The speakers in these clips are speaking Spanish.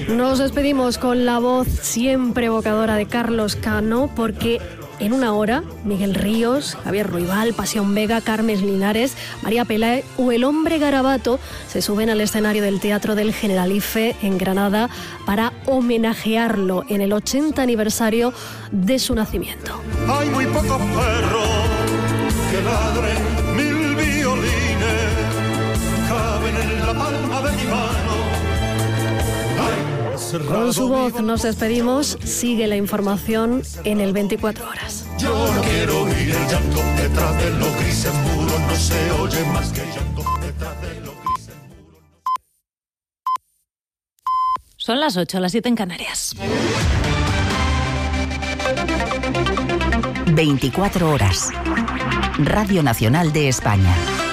Nos despedimos con la voz siempre evocadora de Carlos Cano, porque en una hora Miguel Ríos, Javier Ruibal, Pasión Vega, Carmen Linares, María Peláez o el Hombre Garabato se suben al escenario del Teatro del Generalife en Granada para homenajearlo en el 80 aniversario de su nacimiento. Hay muy pocos perros que ladren, mil violines caben en la palma de mi mano. Con su voz nos despedimos. Sigue la información en el 24 horas. Yo no quiero oír el llanto detrás de los grises muros, no se oye más que llanto detrás de los grises muros. Son las 8, las 7 en Canarias. 24 horas. Radio Nacional de España.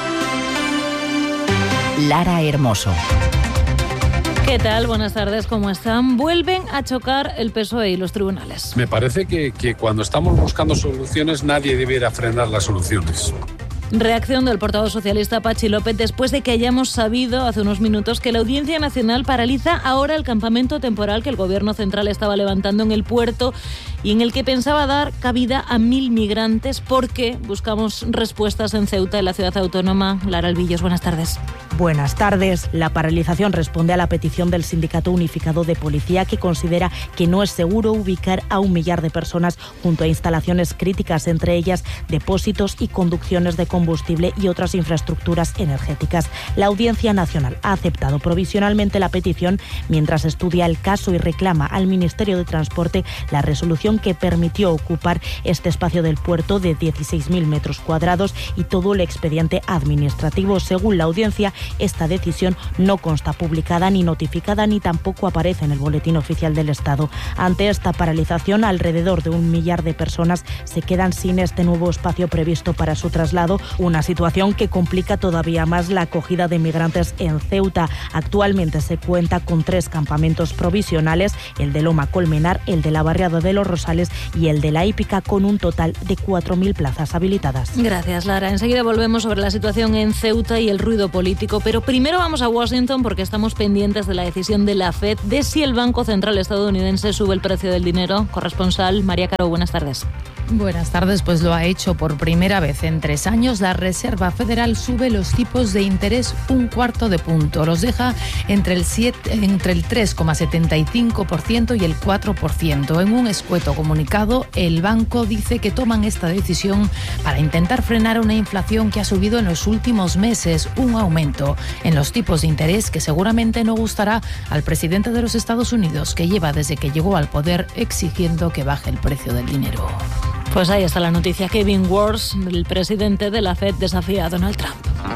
Lara Hermoso. ¿Qué tal? Buenas tardes, ¿cómo están? Vuelven a chocar el PSOE y los tribunales. Me parece que cuando estamos buscando soluciones nadie debiera frenar las soluciones. Reacción del portavoz socialista Pachi López después de que hayamos sabido hace unos minutos que la Audiencia Nacional paraliza ahora el campamento temporal que el Gobierno central estaba levantando en el puerto y en el que pensaba dar cabida a 1.000 migrantes, porque buscamos respuestas en Ceuta, en la ciudad autónoma. Lara Albillos, buenas tardes. Buenas tardes. La paralización responde a la petición del Sindicato Unificado de Policía, que considera que no es seguro ubicar a 1 millar de personas junto a instalaciones críticas, entre ellas depósitos y conducciones de combustible y otras infraestructuras energéticas. La Audiencia Nacional ha aceptado provisionalmente la petición mientras estudia el caso y reclama al Ministerio de Transporte la resolución que permitió ocupar este espacio del puerto de 16.000 metros cuadrados y todo el expediente administrativo. Según la Audiencia, esta decisión no consta publicada ni notificada ni tampoco aparece en el Boletín Oficial del Estado. Ante esta paralización, alrededor de 1 millar de personas se quedan sin este nuevo espacio previsto para su traslado, una situación que complica todavía más la acogida de migrantes en Ceuta. Actualmente se cuenta con 3 campamentos provisionales, el de Loma Colmenar, el de la barriada de Los Rosales y el de La Hípica, con un total de 4.000 plazas habilitadas. Gracias, Lara. Enseguida volvemos sobre la situación en Ceuta y el ruido político, pero primero vamos a Washington porque estamos pendientes de la decisión de la FED de si el Banco Central estadounidense sube el precio del dinero. Corresponsal María Caro, buenas tardes. Buenas tardes, pues lo ha hecho por primera vez en 3 años. La Reserva Federal sube los tipos de interés 1/4 punto. Los deja entre el 3,75% y el 4%. En un escueto comunicado, el banco dice que toman esta decisión para intentar frenar una inflación que ha subido en los últimos meses, un aumento en los tipos de interés que seguramente no gustará al presidente de los Estados Unidos, que lleva desde que llegó al poder exigiendo que baje el precio del dinero. Pues ahí está la noticia. Kevin Warsh, el presidente de la FED, desafía a Donald Trump.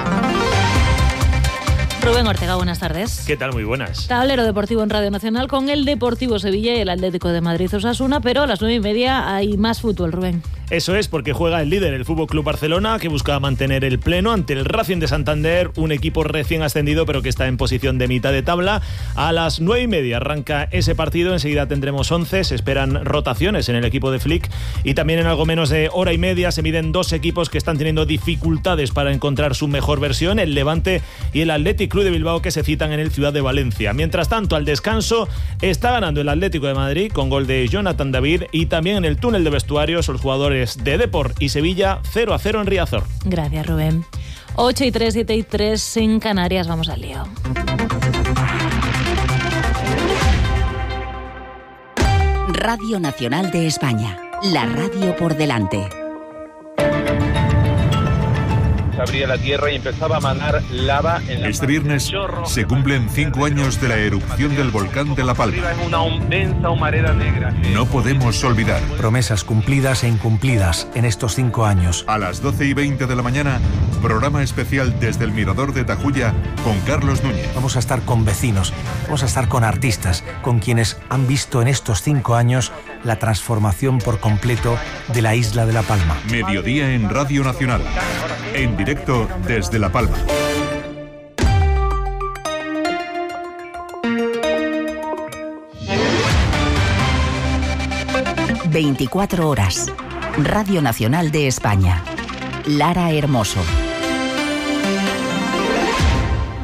Rubén Ortega, buenas tardes. ¿Qué tal? Muy buenas. Tablero deportivo en Radio Nacional con el Deportivo Sevilla y el Atlético de Madrid Osasuna, pero a las 9:30 hay más fútbol, Rubén. Eso es, porque juega el líder, el Fútbol Club Barcelona, que busca mantener el pleno ante el Racing de Santander, un equipo recién ascendido pero que está en posición de mitad de tabla. A las 9:30 arranca ese partido, enseguida tendremos 11, se esperan rotaciones en el equipo de Flick y también en algo menos de hora y media se miden 2 equipos que están teniendo dificultades para encontrar su mejor versión, el Levante y el Athletic Club de Bilbao, que se citan en el Ciudad de Valencia. Mientras tanto, al descanso está ganando el Atlético de Madrid con gol de Jonathan David, y también en el túnel de vestuarios los jugadores de Depor y Sevilla 0-0 en Riazor. Gracias, Rubén. 8:03, 7:03 en Canarias. Vamos al lío. Radio Nacional de España. La radio por delante. Abría la tierra y empezaba a manar lava en la Este viernes se cumplen 5 años de la erupción del volcán de La Palma. Una densa humareda negra. No podemos olvidar. Promesas cumplidas e incumplidas en estos 5 años. A las 12:20 de la mañana, programa especial desde el Mirador de Tajuya con Carlos Núñez. Vamos a estar con vecinos, vamos a estar con artistas, con quienes han visto en estos 5 años la transformación por completo de la isla de La Palma. Mediodía en Radio Nacional. En directo desde La Palma. ...24 horas... Radio Nacional de España. Lara Hermoso.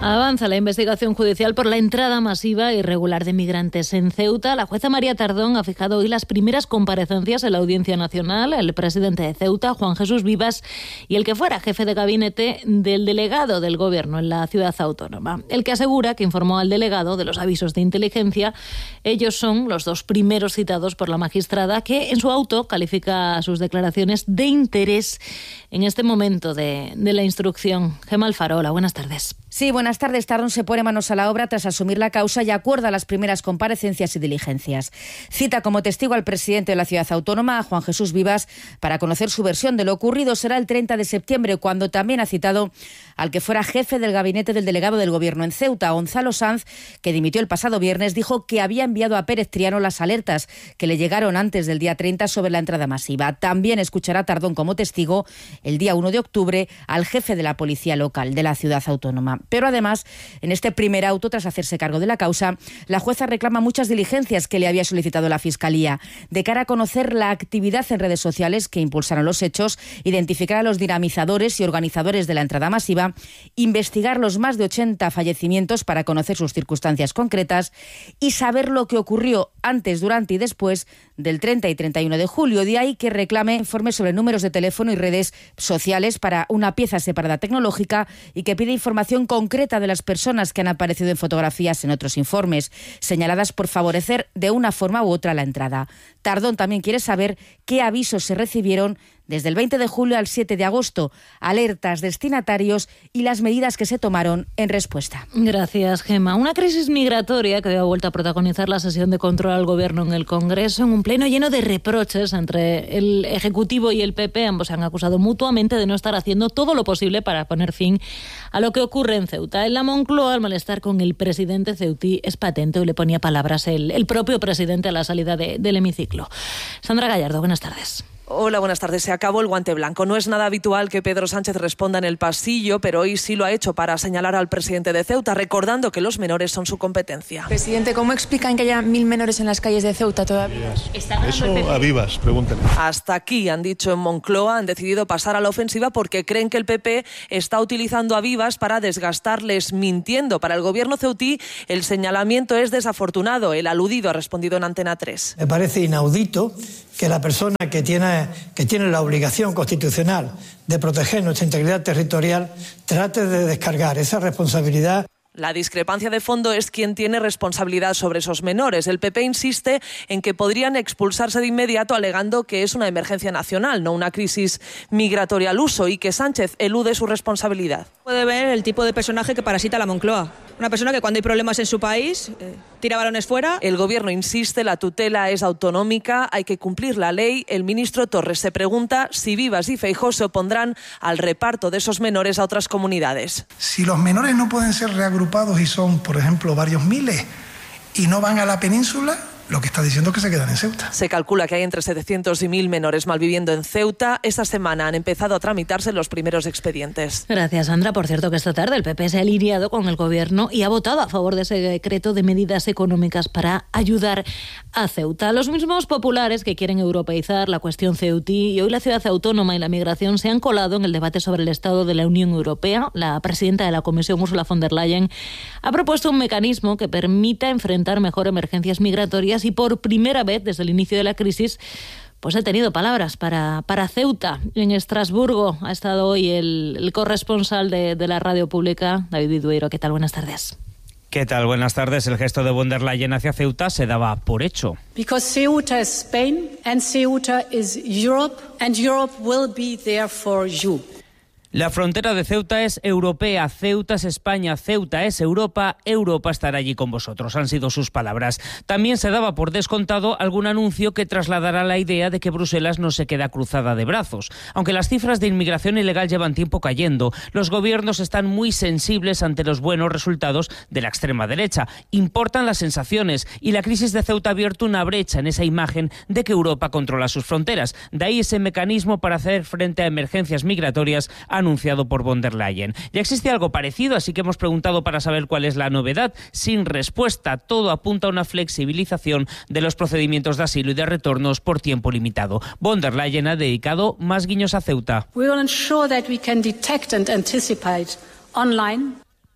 Avanza la investigación judicial por la entrada masiva e irregular de migrantes en Ceuta. La jueza María Tardón ha fijado hoy las primeras comparecencias en la Audiencia Nacional. El presidente de Ceuta, Juan Jesús Vivas, y el que fuera jefe de gabinete del delegado del Gobierno en la ciudad autónoma. El que asegura que informó al delegado de los avisos de inteligencia. Ellos son los dos primeros citados por la magistrada, que en su auto califica sus declaraciones de interés en este momento de la instrucción. Gemma Alfarola, buenas tardes. Sí, buenas tardes. Tardón se pone manos a la obra tras asumir la causa y acuerda las primeras comparecencias y diligencias. Cita como testigo al presidente de la ciudad autónoma, a Juan Jesús Vivas, para conocer su versión de lo ocurrido. Será el 30 de septiembre, cuando también ha citado al que fuera jefe del gabinete del delegado del Gobierno en Ceuta, Gonzalo Sanz, que dimitió el pasado viernes. Dijo que había enviado a Pérez Triano las alertas que le llegaron antes del día 30 sobre la entrada masiva. También escuchará Tardón como testigo el día 1 de octubre al jefe de la policía local de la ciudad autónoma. Pero además, en este primer auto, tras hacerse cargo de la causa, la jueza reclama muchas diligencias que le había solicitado la Fiscalía, de cara a conocer la actividad en redes sociales que impulsaron los hechos, identificar a los dinamizadores y organizadores de la entrada masiva, investigar los más de 80 fallecimientos para conocer sus circunstancias concretas y saber lo que ocurrió antes, durante y después del 30 y 31 de julio. De ahí que reclame informes sobre números de teléfono y redes sociales para una pieza separada tecnológica y que pide información concreta de las personas que han aparecido en fotografías en otros informes, señaladas por favorecer de una forma u otra la entrada. Tardón también quiere saber qué avisos se recibieron desde el 20 de julio al 7 de agosto, alertas, destinatarios y las medidas que se tomaron en respuesta. Gracias, Gemma. Una crisis migratoria que había vuelto a protagonizar la sesión de control al Gobierno en el Congreso, en un pleno lleno de reproches entre el Ejecutivo y el PP. Ambos se han acusado mutuamente de no estar haciendo todo lo posible para poner fin a lo que ocurre en Ceuta. En la Moncloa, el malestar con el presidente ceutí es patente. Hoy le ponía palabras el propio presidente a la salida del hemiciclo. Sandra Gallardo, buenas tardes. Hola, buenas tardes. Se acabó el guante blanco. No es nada habitual que Pedro Sánchez responda en el pasillo, pero hoy sí lo ha hecho para señalar al presidente de Ceuta, recordando que los menores son su competencia. Presidente, ¿cómo explican que haya 1.000 menores en las calles de Ceuta todavía? Eso a Vivas, pregúntale. Hasta aquí, han dicho en Moncloa, han decidido pasar a la ofensiva porque creen que el PP está utilizando a Vivas para desgastarles mintiendo. Para el gobierno ceutí, el señalamiento es desafortunado. El aludido ha respondido en Antena 3. Me parece inaudito que la persona que tiene la obligación constitucional de proteger nuestra integridad territorial trate de descargar esa responsabilidad. La discrepancia de fondo es quién tiene responsabilidad sobre esos menores. El PP insiste en que podrían expulsarse de inmediato, alegando que es una emergencia nacional, no una crisis migratoria al uso, y que Sánchez elude su responsabilidad. Puede ver el tipo de personaje que parasita la Moncloa. Una persona que cuando hay problemas en su país tira balones fuera. El gobierno insiste, la tutela es autonómica, hay que cumplir la ley. El ministro Torres se pregunta si Vivas y Feijóo se opondrán al reparto de esos menores a otras comunidades. Si los menores no pueden ser reagrupados y son, por ejemplo, varios miles y no van a la península, lo que está diciendo es que se quedan en Ceuta. Se calcula que hay entre 700 y 1.000 menores malviviendo en Ceuta. Esta semana han empezado a tramitarse los primeros expedientes. Gracias, Sandra. Por cierto, que esta tarde el PP se ha alineado con el Gobierno y ha votado a favor de ese decreto de medidas económicas para ayudar a Ceuta. Los mismos populares que quieren europeizar la cuestión ceutí y hoy la ciudad autónoma y la migración se han colado en el debate sobre el estado de la Unión Europea. La presidenta de la Comisión, Ursula von der Leyen, ha propuesto un mecanismo que permita enfrentar mejor emergencias migratorias y por primera vez desde el inicio de la crisis pues he tenido palabras para Ceuta. En Estrasburgo ha estado hoy el corresponsal de la radio pública, David Dueiro. ¿Qué tal? Buenas tardes. ¿Qué tal? Buenas tardes. El gesto de von der Leyen hacia Ceuta se daba por hecho. Because Ceuta is Spain and Ceuta is Europe and Europe will be there for you. La frontera de Ceuta es europea, Ceuta es España, Ceuta es Europa, Europa estará allí con vosotros. Han sido sus palabras. También se daba por descontado algún anuncio que trasladará la idea de que Bruselas no se queda cruzada de brazos. Aunque las cifras de inmigración ilegal llevan tiempo cayendo, los gobiernos están muy sensibles ante los buenos resultados de la extrema derecha. Importan las sensaciones y la crisis de Ceuta ha abierto una brecha en esa imagen de que Europa controla sus fronteras. De ahí ese mecanismo para hacer frente a emergencias migratorias anunciado por von der Leyen. Ya existe algo parecido, así que hemos preguntado para saber cuál es la novedad. Sin respuesta, todo apunta a una flexibilización de los procedimientos de asilo y de retornos por tiempo limitado. Von der Leyen ha dedicado más guiños a Ceuta. We will ensure that we can detect and anticipate online.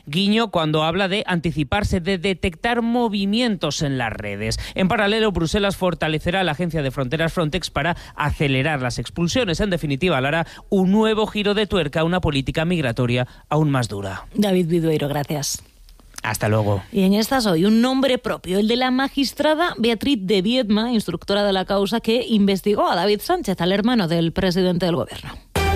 Guiño cuando habla de anticiparse, de detectar movimientos en las redes. En paralelo, Bruselas fortalecerá la agencia de fronteras Frontex para acelerar las expulsiones. En definitiva, hará un nuevo giro de tuerca a una política migratoria aún más dura. David Vidueiro, gracias. Hasta luego. Y en estas hoy, un nombre propio, el de la magistrada Beatriz de Viedma, instructora de la causa que investigó a David Sánchez, al hermano del presidente del gobierno.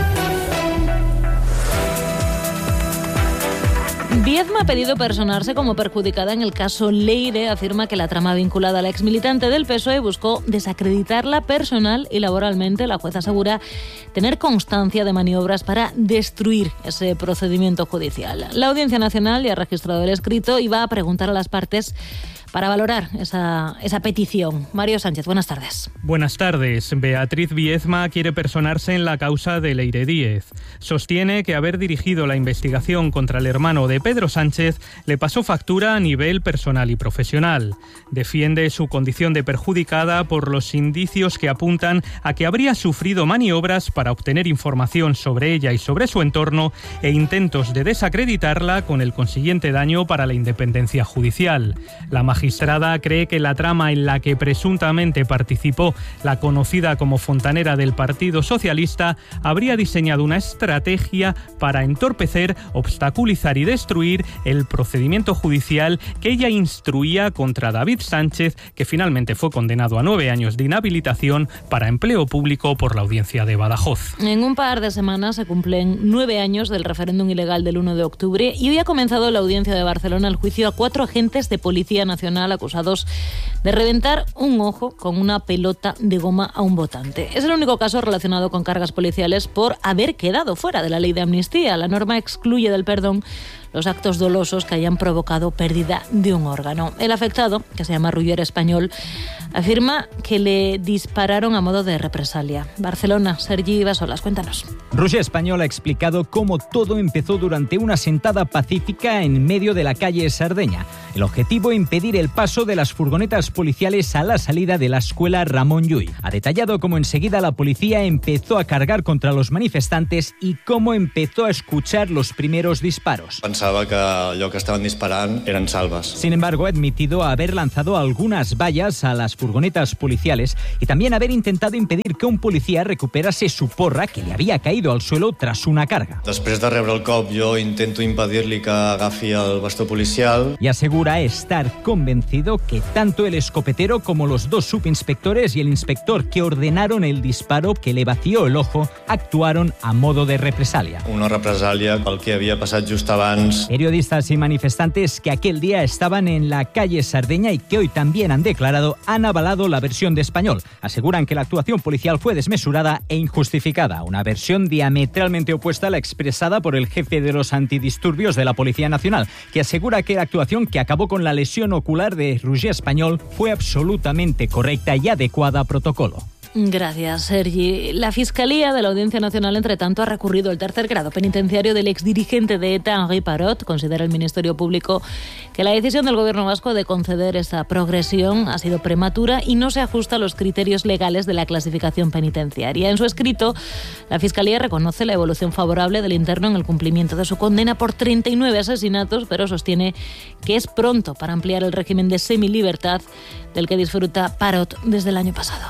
Viedma ha pedido personarse como perjudicada en el caso Leire. Afirma que la trama vinculada a la exmilitante del PSOE buscó desacreditarla personal y laboralmente. La jueza asegura tener constancia de maniobras para destruir ese procedimiento judicial. La Audiencia Nacional ya ha registrado el escrito y va a preguntar a las partes para valorar esa petición. Mario Sánchez, buenas tardes. Buenas tardes. Beatriz Viedma quiere personarse en la causa de Leire Díez. Sostiene que haber dirigido la investigación contra el hermano de Pedro Sánchez le pasó factura a nivel personal y profesional. Defiende su condición de perjudicada por los indicios que apuntan a que habría sufrido maniobras para obtener información sobre ella y sobre su entorno e intentos de desacreditarla con el consiguiente daño para la independencia judicial. La magistrada cree que la trama en la que presuntamente participó la conocida como fontanera del Partido Socialista habría diseñado una estrategia para entorpecer, obstaculizar y destruir el procedimiento judicial que ella instruía contra David Sánchez, que finalmente fue condenado a 9 años de inhabilitación para empleo público por la Audiencia de Badajoz. En un par de semanas se cumplen 9 años del referéndum ilegal del 1 de octubre y hoy ha comenzado la Audiencia de Barcelona el juicio a 4 agentes de Policía Nacional acusados de reventar un ojo con una pelota de goma a un votante. Es el único caso relacionado con cargas policiales por haber quedado fuera de la ley de amnistía. La norma excluye del perdón los actos dolosos que hayan provocado pérdida de un órgano. El afectado, que se llama Ruller Español, afirma que le dispararon a modo de represalia. Barcelona, Sergi Basolas, cuéntanos. Ruller Español ha explicado cómo todo empezó durante una sentada pacífica en medio de la calle Sardeña. El objetivo, impedir el paso de las furgonetas policiales a la salida de la escuela Ramón Llull. Ha detallado cómo enseguida la policía empezó a cargar contra los manifestantes y cómo empezó a escuchar los primeros disparos. Pensava que allò que estaven disparant eren salves. Sin embargo, ha admitido haber lanzado algunas vallas a las furgonetas policiales y también haber intentado impedir que un policía recuperase su porra que le había caído al suelo tras una carga. Després de rebre el cop, jo intento impedir-li que agafi el bastó policial. Y asegura estar convencido que tanto el escopetero como los 2 subinspectores y el inspector que ordenaron el disparo que le vació el ojo actuaron a modo de represalia. Una represàlia pel que havia passat just abans. Periodistas y manifestantes que aquel día estaban en la calle Sardeña y que hoy también han declarado han avalado la versión de Español. Aseguran que la actuación policial fue desmesurada e injustificada. Una versión diametralmente opuesta a la expresada por el jefe de los antidisturbios de la Policía Nacional, que asegura que la actuación que acabó con la lesión ocular de Ruller Español fue absolutamente correcta y adecuada a protocolo. Gracias, Sergi. La Fiscalía de la Audiencia Nacional, entre tanto, ha recurrido al tercer grado penitenciario del exdirigente de ETA, Henri Parot. Considera el Ministerio Público que la decisión del Gobierno vasco de conceder esa progresión ha sido prematura y no se ajusta a los criterios legales de la clasificación penitenciaria. En su escrito, la Fiscalía reconoce la evolución favorable del interno en el cumplimiento de su condena por 39 asesinatos, pero sostiene que es pronto para ampliar el régimen de semilibertad del que disfruta Parot desde el año pasado.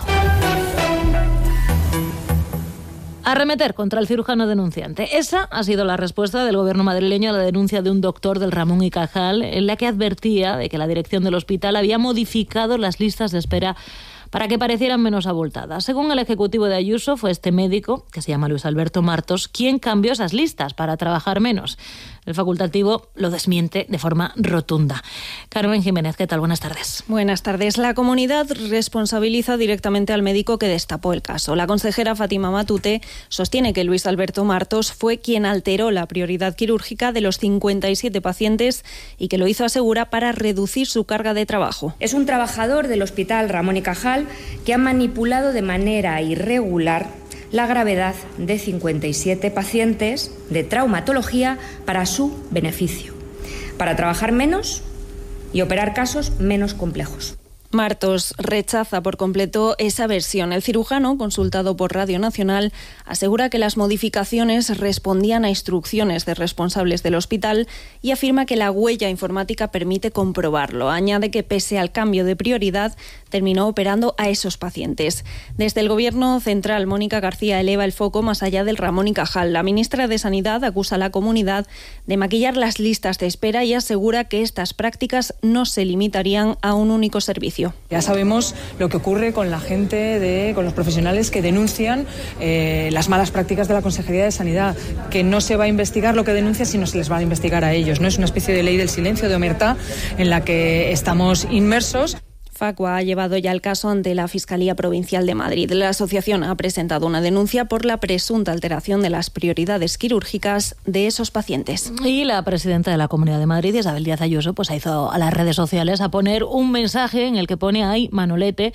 Arremeter contra el cirujano denunciante. Esa ha sido la respuesta del gobierno madrileño a la denuncia de un doctor del Ramón y Cajal, en la que advertía de que la dirección del hospital había modificado las listas de espera para que parecieran menos abultadas. Según el ejecutivo de Ayuso, fue este médico, que se llama Luis Alberto Martos, quien cambió esas listas para trabajar menos. El facultativo lo desmiente de forma rotunda. Carmen Jiménez, ¿qué tal? Buenas tardes. Buenas tardes. La comunidad responsabiliza directamente al médico que destapó el caso. La consejera Fátima Matute sostiene que Luis Alberto Martos fue quien alteró la prioridad quirúrgica de los 57 pacientes y que lo hizo, asegura, para reducir su carga de trabajo. Es un trabajador del Hospital Ramón y Cajal que ha manipulado de manera irregular la gravedad de 57 pacientes de traumatología para su beneficio, para trabajar menos y operar casos menos complejos. Martos rechaza por completo esa versión. El cirujano, consultado por Radio Nacional, asegura que las modificaciones respondían a instrucciones de responsables del hospital y afirma que la huella informática permite comprobarlo. Añade que pese al cambio de prioridad, terminó operando a esos pacientes. Desde el Gobierno central, Mónica García eleva el foco más allá del Ramón y Cajal. La ministra de Sanidad acusa a la comunidad de maquillar las listas de espera y asegura que estas prácticas no se limitarían a un único servicio. Ya sabemos lo que ocurre con la gente, con los profesionales que denuncian las malas prácticas de la Consejería de Sanidad, que no se va a investigar lo que denuncian, sino se les va a investigar a ellos. No es una especie de ley del silencio, de omertá, en la que estamos inmersos. Facua ha llevado ya el caso ante la Fiscalía Provincial de Madrid. La asociación ha presentado una denuncia por la presunta alteración de las prioridades quirúrgicas de esos pacientes. Y la presidenta de la Comunidad de Madrid, Isabel Díaz Ayuso, pues ha ido a las redes sociales a poner un mensaje en el que pone ahí Manolete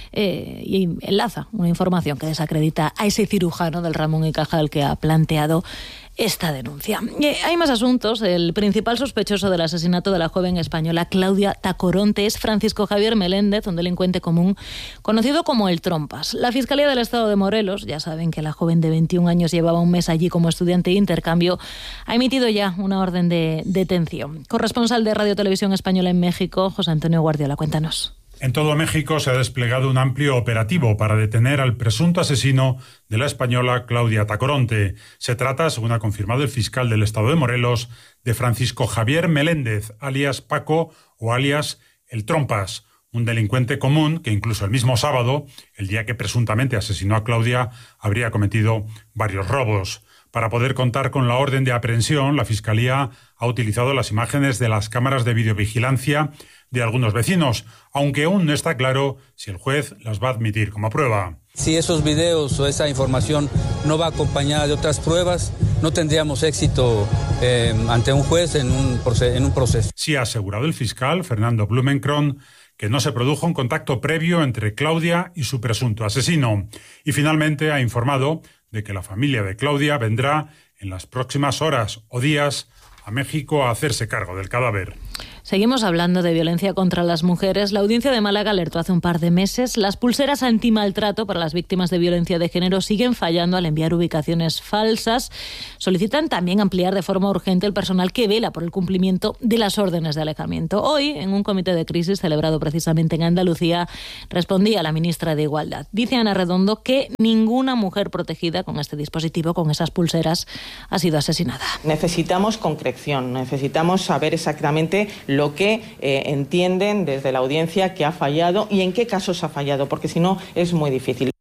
y enlaza una información que desacredita a ese cirujano del Ramón y Cajal que ha planteado esta denuncia. Hay más asuntos. El principal sospechoso del asesinato de la joven española Claudia Tacoronte es Francisco Javier Meléndez, un delincuente común conocido como el Trompas. La Fiscalía del Estado de Morelos, ya saben que la joven de 21 años llevaba un mes allí como estudiante de intercambio, ha emitido ya una orden de detención. Corresponsal de Radio Televisión Española en México, José Antonio Guardiola, cuéntanos. En todo México se ha desplegado un amplio operativo para detener al presunto asesino de la española Claudia Tacoronte. Se trata, según ha confirmado el fiscal del Estado de Morelos, de Francisco Javier Meléndez, alias Paco o alias El Trompas, un delincuente común que incluso el mismo sábado, el día que presuntamente asesinó a Claudia, habría cometido varios robos. Para poder contar con la orden de aprehensión, la Fiscalía ha utilizado las imágenes de las cámaras de videovigilancia de algunos vecinos, aunque aún no está claro si el juez las va a admitir como prueba. Si esos videos o esa información no va acompañada de otras pruebas, no tendríamos éxito ante un juez en un proceso. Sí ha asegurado el fiscal, Fernando Blumenkron, que no se produjo un contacto previo entre Claudia y su presunto asesino. Y finalmente ha informado de que la familia de Claudia vendrá en las próximas horas o días a México a hacerse cargo del cadáver. Seguimos hablando de violencia contra las mujeres. La Audiencia de Málaga alertó hace un par de meses. Las pulseras antimaltrato para las víctimas de violencia de género siguen fallando al enviar ubicaciones falsas. Solicitan también ampliar de forma urgente el personal que vela por el cumplimiento de las órdenes de alejamiento. Hoy, en un comité de crisis celebrado precisamente en Andalucía, respondía la ministra de Igualdad. Dice Ana Redondo que ninguna mujer protegida con este dispositivo, con esas pulseras, ha sido asesinada. Necesitamos concreción, necesitamos saber exactamente lo que entienden desde la audiencia que ha fallado y en qué casos ha fallado, porque si no es muy difícil.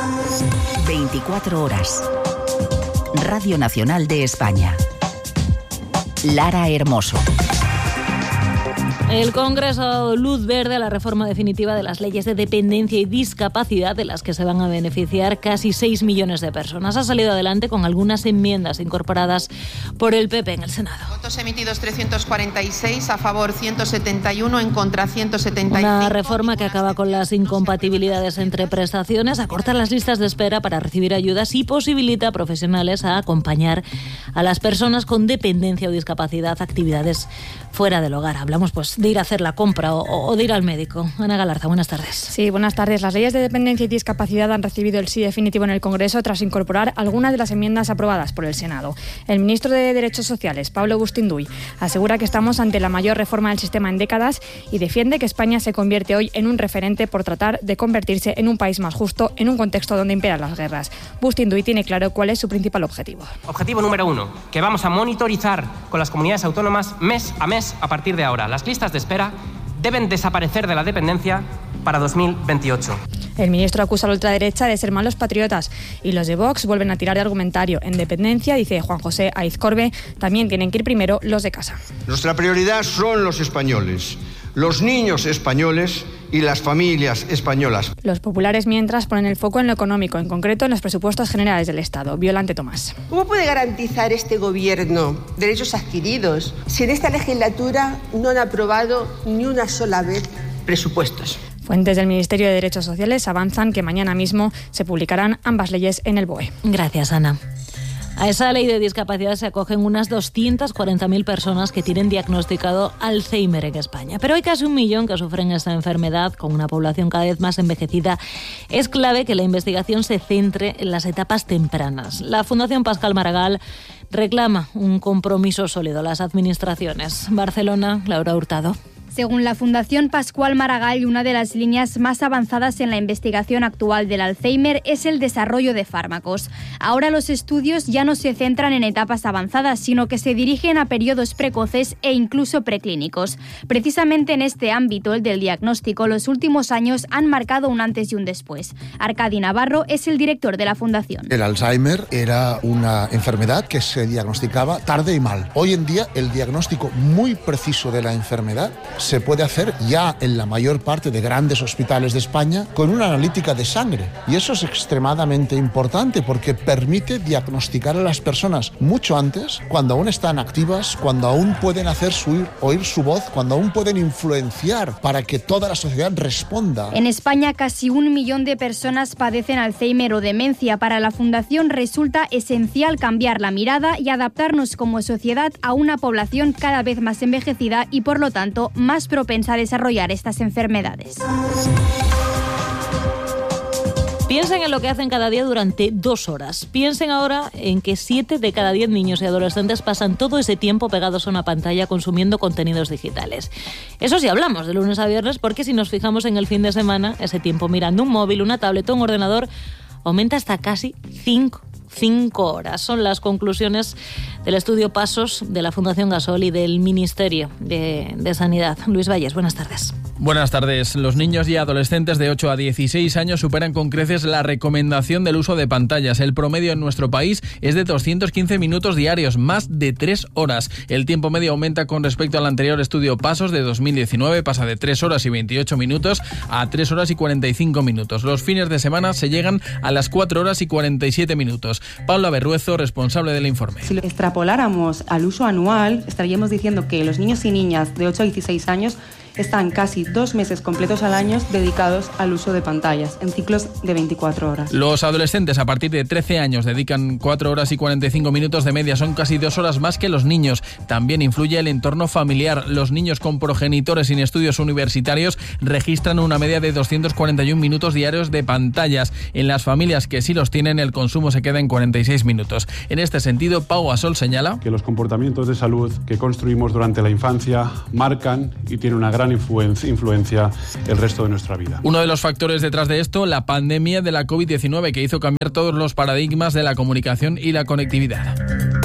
24 horas. Radio Nacional de España. Lara Hermoso. El Congreso ha dado luz verde a la reforma definitiva de las leyes de dependencia y discapacidad, de las que se van a beneficiar casi 6 millones de personas. Ha salido adelante con algunas enmiendas incorporadas por el PP en el Senado. Votos emitidos 346, a favor 171, en contra 175. Una reforma que acaba con las incompatibilidades entre prestaciones, acorta las listas de espera para recibir ayudas y posibilita a profesionales a acompañar a las personas con dependencia o discapacidad a actividades fuera del hogar. Hablamos pues de ir a hacer la compra o de ir al médico. Ana Galarza, buenas tardes. Sí, buenas tardes. Las leyes de dependencia y discapacidad han recibido el sí definitivo en el Congreso tras incorporar algunas de las enmiendas aprobadas por el Senado. El ministro de Derechos Sociales, Pablo Bustinduy, asegura que estamos ante la mayor reforma del sistema en décadas y defiende que España se convierte hoy en un referente por tratar de convertirse en un país más justo en un contexto donde imperan las guerras. Bustinduy tiene claro cuál es su principal objetivo. Objetivo número 1, que vamos a monitorizar con las comunidades autónomas mes a mes a partir de ahora. Las listas de espera deben desaparecer de la dependencia para 2028. El ministro acusa a la ultraderecha de ser malos patriotas y los de Vox vuelven a tirar de argumentario. En dependencia, dice Juan José Aizcorbe, también tienen que ir primero los de casa. Nuestra prioridad son los españoles, los niños españoles y las familias españolas. Los populares, mientras, ponen el foco en lo económico, en concreto en los presupuestos generales del Estado. Violante Tomás. ¿Cómo puede garantizar este gobierno derechos adquiridos si en esta legislatura no han aprobado ni una sola vez presupuestos? Fuentes del Ministerio de Derechos Sociales avanzan que mañana mismo se publicarán ambas leyes en el BOE. Gracias, Ana. A esa ley de discapacidad se acogen unas 240.000 personas que tienen diagnosticado Alzheimer en España. Pero hay casi 1 millón que sufren esta enfermedad. Con una población cada vez más envejecida, es clave que la investigación se centre en las etapas tempranas. La Fundación Pascual Maragall reclama un compromiso sólido a las administraciones. Barcelona, Laura Hurtado. Según la Fundación Pascual Maragall, una de las líneas más avanzadas en la investigación actual del Alzheimer es el desarrollo de fármacos. Ahora los estudios ya no se centran en etapas avanzadas, sino que se dirigen a periodos precoces e incluso preclínicos. Precisamente en este ámbito, el del diagnóstico, los últimos años han marcado un antes y un después. Arcadi Navarro es el director de la Fundación. El Alzheimer era una enfermedad que se diagnosticaba tarde y mal. Hoy en día, el diagnóstico muy preciso de la enfermedad se puede hacer ya en la mayor parte de grandes hospitales de España con una analítica de sangre. Y eso es extremadamente importante porque permite diagnosticar a las personas mucho antes, cuando aún están activas, cuando aún pueden hacer oír su voz, cuando aún pueden influenciar para que toda la sociedad responda. En España, casi 1 millón de personas padecen Alzheimer o demencia. Para la Fundación resulta esencial cambiar la mirada y adaptarnos como sociedad a una población cada vez más envejecida y, por lo tanto, más propensa a desarrollar estas enfermedades. Piensen en lo que hacen cada día durante 2 horas. Piensen ahora en que 7 de cada 10 niños y adolescentes pasan todo ese tiempo pegados a una pantalla consumiendo contenidos digitales. Eso sí, hablamos de lunes a viernes, porque si nos fijamos en el fin de semana, ese tiempo mirando un móvil, una tablet o un ordenador aumenta hasta casi 5 horas. Son las conclusiones del estudio Pasos de la Fundación Gasol y del Ministerio de Sanidad. Luis Valles, buenas tardes. Buenas tardes. Los niños y adolescentes de 8 a 16 años superan con creces la recomendación del uso de pantallas. El promedio en nuestro país es de 215 minutos diarios, más de 3 horas. El tiempo medio aumenta con respecto al anterior estudio Pasos de 2019, pasa de 3 horas y 28 minutos a 3 horas y 45 minutos. Los fines de semana se llegan a las 4 horas y 47 minutos. Paula Berruezo, responsable del informe. Si lo extrapoláramos al uso anual, estaríamos diciendo que los niños y niñas de 8 a 16 años están casi 2 meses completos al año dedicados al uso de pantallas, en ciclos de 24 horas. Los adolescentes a partir de 13 años dedican 4 horas y 45 minutos de media, son casi 2 horas más que los niños. También influye el entorno familiar. Los niños con progenitores sin estudios universitarios registran una media de 241 minutos diarios de pantallas. En las familias que sí los tienen, el consumo se queda en 46 minutos. En este sentido, Pau Gasol señala que los comportamientos de salud que construimos durante la infancia marcan y tienen una gran influencia el resto de nuestra vida. Uno de los factores detrás de esto, la pandemia de la COVID-19, que hizo cambiar todos los paradigmas de la comunicación y la conectividad.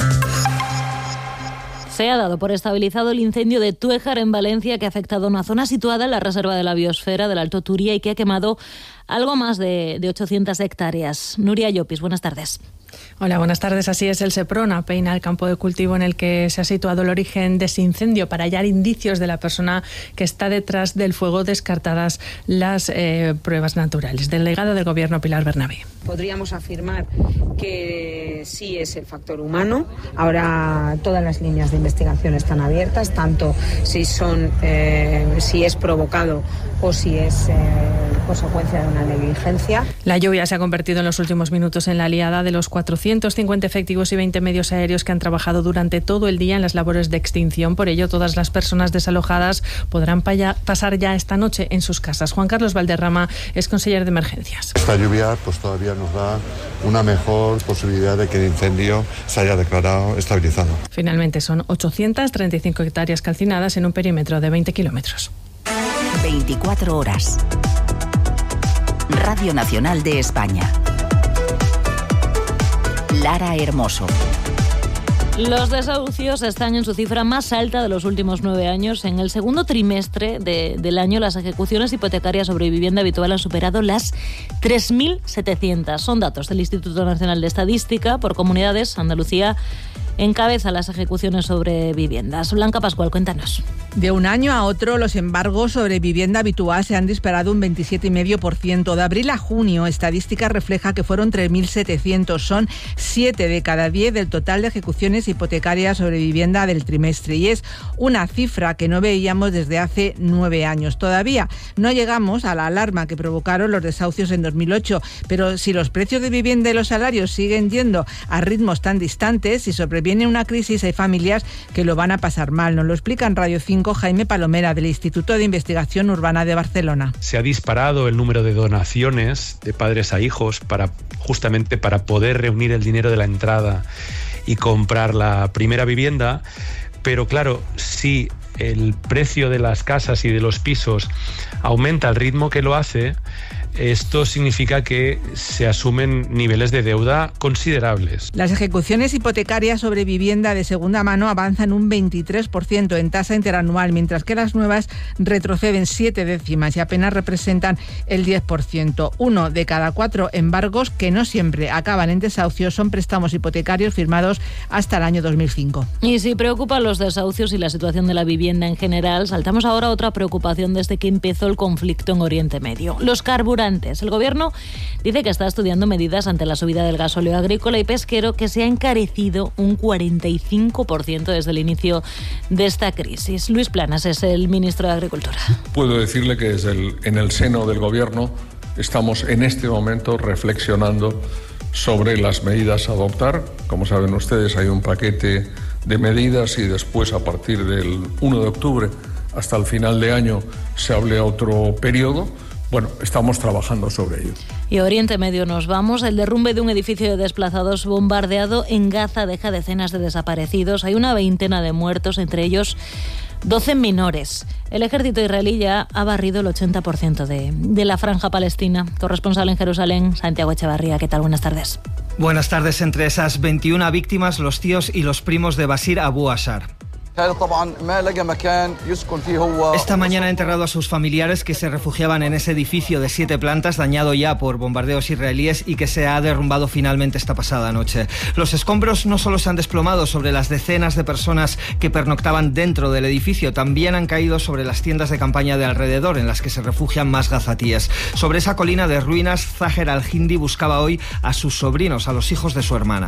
Se ha dado por estabilizado el incendio de Tuéjar en Valencia, que ha afectado a una zona situada en la Reserva de la Biosfera del Alto Turia y que ha quemado algo más de 800 hectáreas. Nuria Llopis, buenas tardes. Hola, buenas tardes. Así es, el Seprona peina el campo de cultivo en el que se ha situado el origen de ese incendio para hallar indicios de la persona que está detrás del fuego, descartadas las pruebas naturales. Delegada del Gobierno, Pilar Bernabé. Podríamos afirmar que sí es el factor humano. Ahora todas las líneas de investigación están abiertas, tanto si es provocado o si es consecuencia de una negligencia. La lluvia se ha convertido en los últimos minutos en la aliada de los 450 efectivos y 20 medios aéreos que han trabajado durante todo el día en las labores de extinción. Por ello, todas las personas desalojadas podrán pasar ya esta noche en sus casas. Juan Carlos Valderrama es consejero de emergencias. Esta lluvia todavía nos da una mejor posibilidad de que el incendio se haya declarado estabilizado. Finalmente son 835 hectáreas calcinadas en un perímetro de 20 kilómetros. 24 horas. Radio Nacional de España. Lara Hermoso. Los desahucios están en su cifra más alta de los últimos 9 años. En el segundo trimestre del año, las ejecuciones hipotecarias sobre vivienda habitual han superado las 3.700. Son datos del Instituto Nacional de Estadística. Por comunidades, Andalucía encabeza las ejecuciones sobre viviendas. Blanca Pascual, cuéntanos. De un año a otro, los embargos sobre vivienda habitual se han disparado un 27,5%. De abril a junio, estadística refleja que fueron 3.700. Son 7 de cada 10 del total de ejecuciones hipotecarias sobre vivienda del trimestre. Y es una cifra que no veíamos desde hace 9 años. Todavía no llegamos a la alarma que provocaron los desahucios en 2008. Pero si los precios de vivienda y los salarios siguen yendo a ritmos tan distantes, si sobreviene una crisis, hay familias que lo van a pasar mal. Nos lo explica en Radio 5 Jaime Palomera, del Instituto de Investigación Urbana de Barcelona. Se ha disparado el número de donaciones de padres a hijos justamente para poder reunir el dinero de la entrada y comprar la primera vivienda, pero claro, si el precio de las casas y de los pisos aumenta al ritmo que lo hace, esto significa que se asumen niveles de deuda considerables. Las ejecuciones hipotecarias sobre vivienda de segunda mano avanzan un 23% en tasa interanual, mientras que las nuevas retroceden 7 décimas y apenas representan el 10%. 1 de cada 4 embargos, que no siempre acaban en desahucios, son préstamos hipotecarios firmados hasta el año 2005. Y si preocupan los desahucios y la situación de la vivienda en general, saltamos ahora a otra preocupación desde que empezó el conflicto en Oriente Medio: los carburantes. El Gobierno dice que está estudiando medidas ante la subida del gasóleo agrícola y pesquero, que se ha encarecido un 45% desde el inicio de esta crisis. Luis Planas es el ministro de Agricultura. Puedo decirle que en el seno del Gobierno estamos en este momento reflexionando sobre las medidas a adoptar. Como saben ustedes, hay un paquete de medidas y después, a partir del 1 de octubre hasta el final de año, se hable otro periodo. Bueno, estamos trabajando sobre ello. Y a Oriente Medio nos vamos. El derrumbe de un edificio de desplazados bombardeado en Gaza deja decenas de desaparecidos. Hay una veintena de muertos, entre ellos 12 menores. El ejército israelí ya ha barrido el 80% de la franja palestina. Corresponsal en Jerusalén, Santiago Echevarría. ¿Qué tal? Buenas tardes. Buenas tardes. Entre esas 21 víctimas, los tíos y los primos de Basir Abu Ashar. Esta mañana ha enterrado a sus familiares que se refugiaban en ese edificio de 7 plantas, dañado ya por bombardeos israelíes y que se ha derrumbado finalmente esta pasada noche. Los escombros no solo se han desplomado sobre las decenas de personas que pernoctaban dentro del edificio, también han caído sobre las tiendas de campaña de alrededor, en las que se refugian más gazatíes. Sobre esa colina de ruinas, Zaher al-Hindi buscaba hoy a sus sobrinos, a los hijos de su hermana.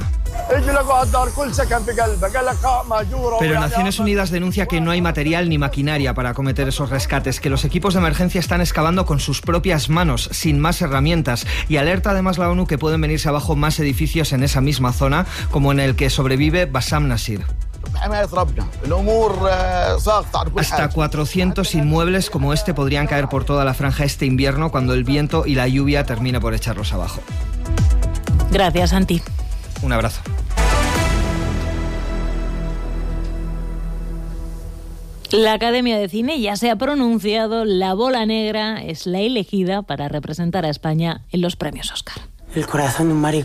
Pero Naciones Unidas denuncia que no hay material ni maquinaria para acometer esos rescates, que los equipos de emergencia están excavando con sus propias manos, sin más herramientas, y alerta además la ONU que pueden venirse abajo más edificios en esa misma zona, como en el que sobrevive Bassam Nasir. Hasta 400 inmuebles como este podrían caer por toda la franja este invierno, cuando el viento y la lluvia termine por echarlos abajo. Gracias, Santi. Un abrazo. La Academia de Cine ya se ha pronunciado. La Bola Negra es la elegida para representar a España en los premios Oscar. El corazón de un marico.